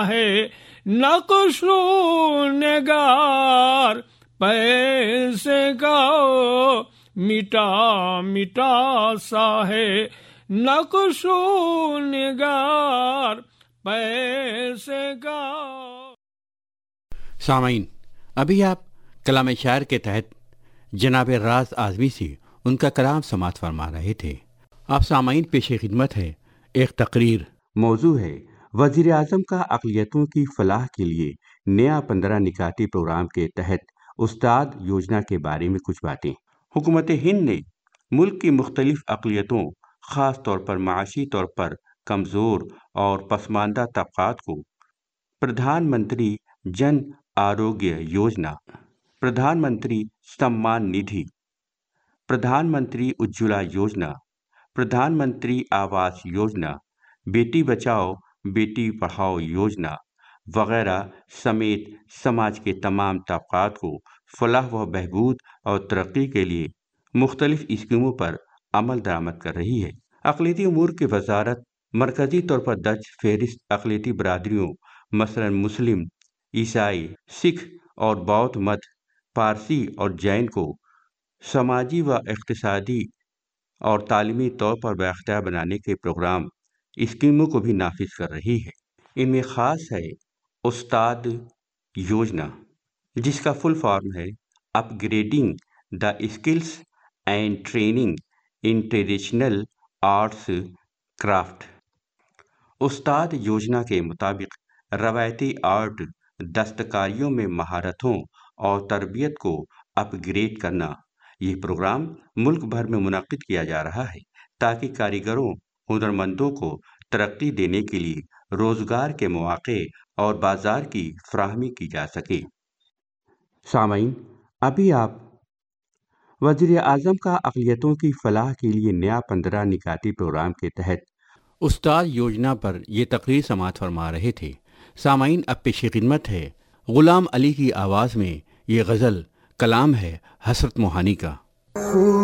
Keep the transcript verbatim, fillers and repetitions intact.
ہے نقش و نگار پیسے کا مٹا مٹا سا ہے نقش و نگار پیسے کا۔ سامعین، ابھی آپ کلام شاعر کے تحت جناب راز اعظمی سے ان کا کلام سماعت فرما رہے تھے۔ آپ سامعین پیش خدمت ہے ایک تقریر۔ موضوع ہے وزیر اعظم کا اقلیتوں کی فلاح کے لیے نیا پندرہ نکاتی پروگرام کے تحت استاد یوجنا کے بارے میں کچھ باتیں۔ حکومت ہند نے ملک کی مختلف اقلیتوں، خاص طور پر معاشی طور پر کمزور اور پسماندہ طبقات کو پردھان منتری جن آروگیہ یوجنا، پردھان منتری سمان ندھی، پردھان منتری اجولا یوجنا، پردھان منتری آواس یوجنا، بیٹی بچاؤ بیٹی پڑھاؤ یوجنا وغیرہ سمیت سماج کے تمام طبقات کو فلاح و بہبود اور ترقی کے لیے مختلف اسکیموں پر عمل درآمد کر رہی ہے۔ اقلیتی امور کی وزارت مرکزی طور پر درج فہرست اقلیتی برادریوں مثلاً مسلم، عیسائی، سکھ اور بودھ مت، پارسی اور جین کو سماجی و اقتصادی اور تعلیمی طور پر بااختیار بنانے کے پروگرام اسکیموں کو بھی نافذ کر رہی ہے۔ ان میں خاص ہے استاد یوجنا، جس کا فل فارم ہے اپ grading the skills and training in traditional arts craft. استاد یوجنا کے مطابق روایتی آرٹ دستکاریوں میں مہارتوں اور تربیت کو اپ گریڈ کرنا یہ پروگرام ملک بھر میں منعقد کیا جا رہا ہے تاکہ کاریگروں، ہنرمندوں کو ترقی دینے کے لیے روزگار کے مواقع اور بازار کی فراہمی کی جا سکے۔ سامعین، ابھی آپ وزیر اعظم کا اقلیتوں کی فلاح کے لیے نیا پندرہ نکاتی پروگرام کے تحت استاد یوجنا پر یہ تقریر سماعت فرما رہے تھے۔ سامعین، اب پیش خدمت ہے غلام علی کی آواز میں یہ غزل، کلام ہے حسرت موہانی کا۔